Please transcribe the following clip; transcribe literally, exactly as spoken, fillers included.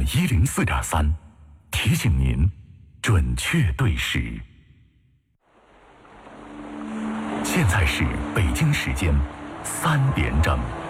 一零四点三，提醒您准确对时。现在是北京时间三点整。